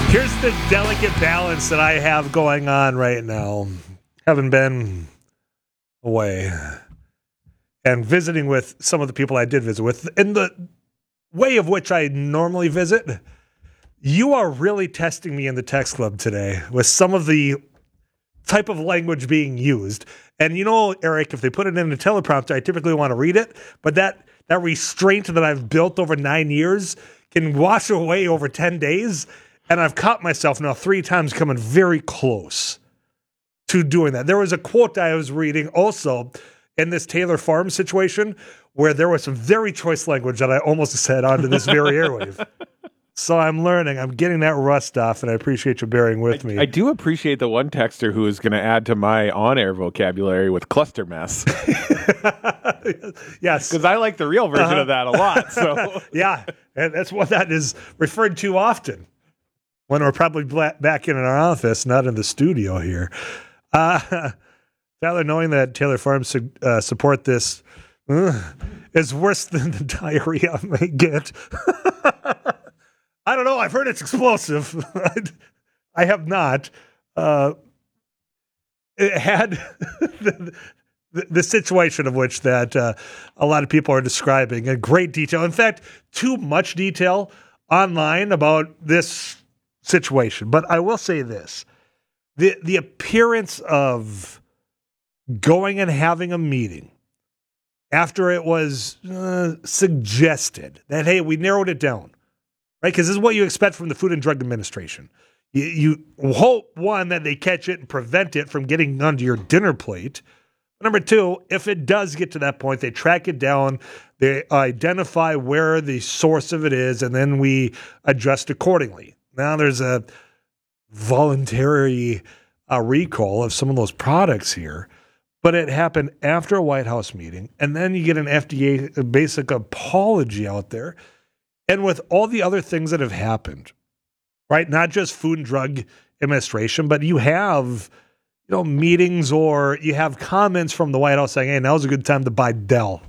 Here's the delicate balance that I have going on right now. Having been away and visiting with some of the people I did visit with in the way of which I normally visit, you are really testing me in the text club today with some of the type of language being used. And you know, Eric, if they put it in a teleprompter, I typically want to read it, but that restraint that I've built over 9 years can wash away over 10 days. And I've caught myself now 3 times coming very close to doing that. There was a quote I was reading also in this Taylor Farm situation where there was some very choice language that I almost said onto this very airwave. So I'm learning. I'm getting that rust off, and I appreciate you bearing with me. I do appreciate the one texter who is going to add to my on-air vocabulary with cluster mess. Yes. Because I like the real version of that a lot. So yeah, and that's what that is referred to often when we're probably back in our office, not in the studio here. Tyler, knowing that Taylor Farms support this is worse than the diarrhea I may get. I don't know. I've heard it's explosive. I have not. It had the situation of which that a lot of people are describing in great detail. In fact, too much detail online about this situation. But I will say this. The appearance of going and having a meeting after it was suggested that, hey, we narrowed it down, right? Because this is what you expect from the Food and Drug Administration. You hope, one, that they catch it and prevent it from getting onto your dinner plate. Number two, if it does get to that point, they track it down, they identify where the source of it is, and then we adjust accordingly. Now there's a voluntary recall of some of those products here, but it happened after a White House meeting, and then you get an FDA basic apology out there. And with all the other things that have happened, right, not just Food and Drug Administration, but you have meetings or you have comments from the White House saying, hey, now's a good time to buy Dell.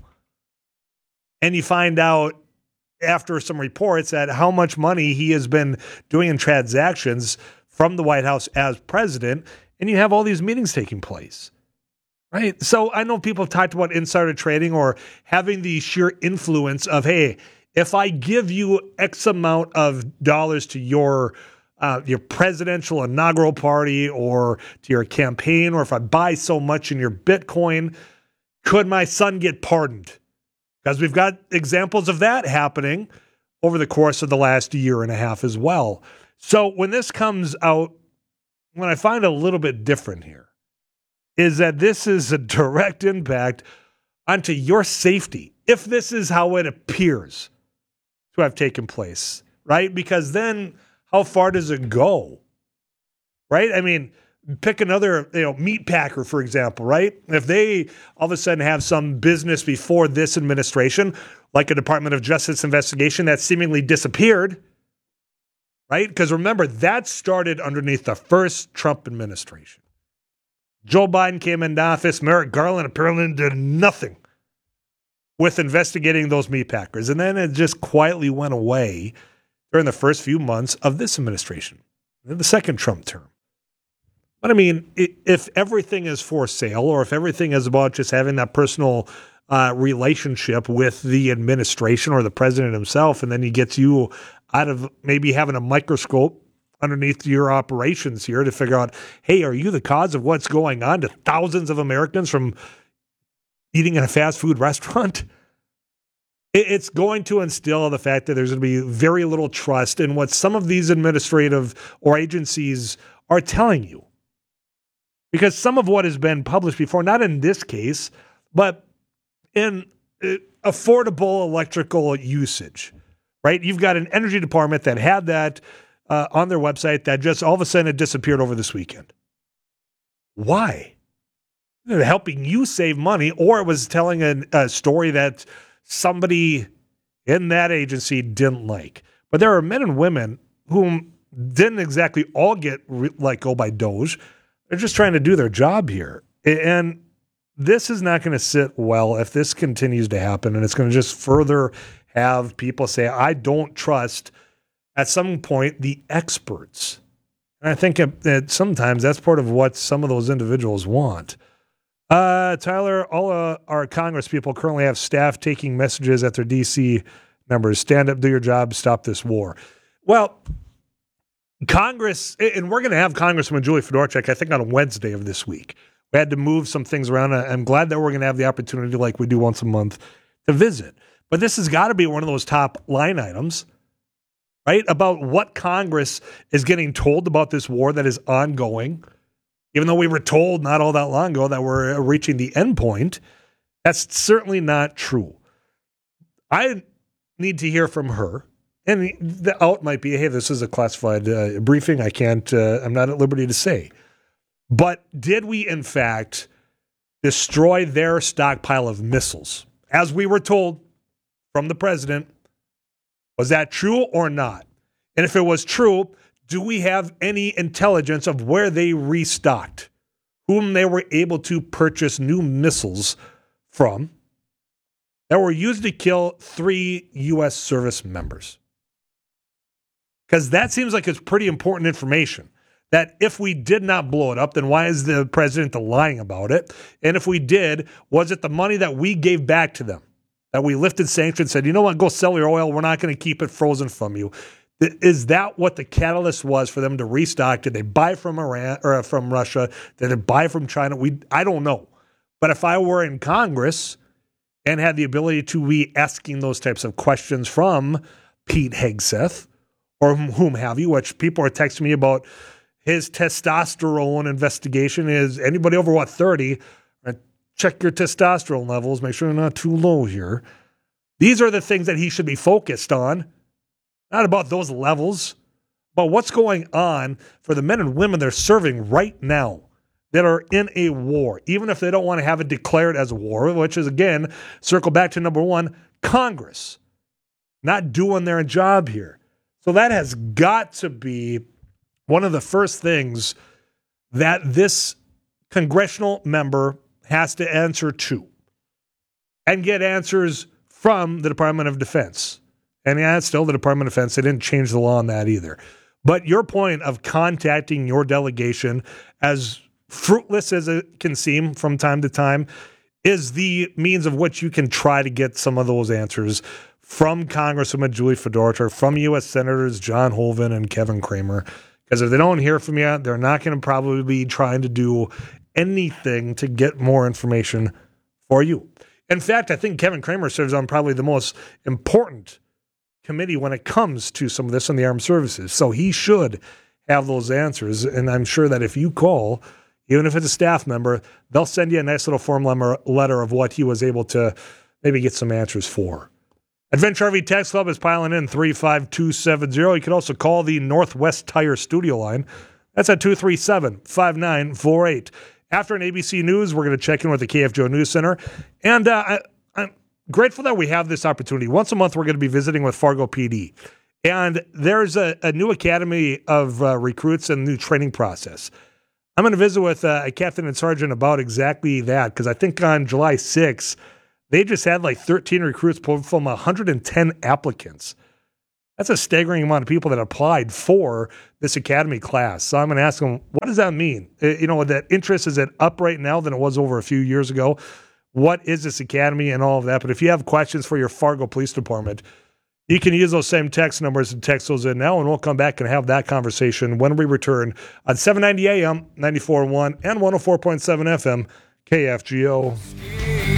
And you find out after some reports that how much money he has been doing in transactions from the White House as president, and you have all these meetings taking place, right? So I know people have talked about insider trading or having the sheer influence of, hey, if I give you X amount of dollars to your presidential inaugural party or to your campaign, or if I buy so much in your Bitcoin, could my son get pardoned? Because we've got examples of that happening over the course of the last year and a half as well. So when this comes out, what I find a little bit different here is that this is a direct impact onto your safety, if this is how it appears to have taken place, right? Because then how far does it go, right? I mean, pick another, meat packer, for example, right? If they all of a sudden have some business before this administration, like a Department of Justice investigation that seemingly disappeared, right? Because remember, that started underneath the first Trump administration. Joe Biden came into office. Merrick Garland apparently did nothing with investigating those meat packers. And then it just quietly went away during the first few months of this administration, the second Trump term. But I mean, if everything is for sale, or if everything is about just having that personal relationship with the administration or the president himself, and then he gets you out of maybe having a microscope underneath your operations here to figure out, hey, are you the cause of what's going on to thousands of Americans from eating in a fast food restaurant? It's going to instill the fact that there's going to be very little trust in what some of these administrative or agencies are telling you. Because some of what has been published before, not in this case, but in affordable electrical usage, right? You've got an energy department that had that on their website that just all of a sudden it disappeared over this weekend. Why? Helping you save money, or it was telling a story that somebody in that agency didn't like. But there are men and women whom didn't exactly all get let go by DOJ. They're just trying to do their job here. And this is not going to sit well if this continues to happen, and it's going to just further have people say, I don't trust at some point the experts. And I think that sometimes that's part of what some of those individuals want. Tyler, all our Congress people currently have staff taking messages at their D.C. members. Stand up, do your job, stop this war. Well, Congress, and we're going to have Congresswoman Julie Fedorchak, I think, on Wednesday of this week. We had to move some things around. I'm glad that we're going to have the opportunity, like we do once a month, to visit. But this has got to be one of those top line items, right, about what Congress is getting told about this war that is ongoing. Even though we were told not all that long ago that we're reaching the end point, that's certainly not true. I need to hear from her. And the out might be, hey, this is a classified briefing. I'm not at liberty to say. But did we, in fact, destroy their stockpile of missiles? As we were told from the president, was that true or not? And if it was true, do we have any intelligence of where they restocked, whom they were able to purchase new missiles from that were used to kill 3 U.S. service members? Because that seems like it's pretty important information. That if we did not blow it up, then why is the president lying about it? And if we did, was it the money that we gave back to them? That we lifted sanctions, said, you know what, go sell your oil. We're not going to keep it frozen from you. Is that what the catalyst was for them to restock? Did they buy from Iran or from Russia? Did they buy from China? I don't know. But if I were in Congress and had the ability to be asking those types of questions from Pete Hegseth or whom have you, which people are texting me about his testosterone investigation, is anybody over 30? Check your testosterone levels. Make sure they're not too low here. These are the things that he should be focused on. Not about those levels, but what's going on for the men and women they're serving right now that are in a war, even if they don't want to have it declared as a war, which is, again, circle back to number one, Congress not doing their job here. So that has got to be one of the first things that this congressional member has to answer to and get answers from the Department of Defense. And yeah, it's still the Department of Defense. They didn't change the law on that either. But your point of contacting your delegation, as fruitless as it can seem from time to time, is the means of which you can try to get some of those answers from Congresswoman Julie Fedorchak, from U.S. Senators John Hoeven and Kevin Cramer. Because if they don't hear from you, they're not going to probably be trying to do anything to get more information for you. In fact, I think Kevin Cramer serves on probably the most important committee when it comes to some of this in the armed services. So he should have those answers. And I'm sure that if you call, even if it's a staff member, they'll send you a nice little form letter of what he was able to maybe get some answers for. Adventure RV Text Club is piling in 35270. You can also call the Northwest Tire studio line. That's at 237-5948. After an ABC News, we're going to check in with the KFGO News Center. And I'm grateful that we have this opportunity. Once a month, we're going to be visiting with Fargo PD. And there's a new academy of recruits and new training process. I'm going to visit with a captain and sergeant about exactly that, because I think on July 6th, they just had like 13 recruits pulled from 110 applicants. That's a staggering amount of people that applied for this academy class. So I'm going to ask them, what does that mean? That interest, is it up right now than it was over a few years ago? What is this academy and all of that? But if you have questions for your Fargo Police Department, you can use those same text numbers and text those in now, and we'll come back and have that conversation when we return on 790 AM, 94.1, and 104.7 FM, KFGO.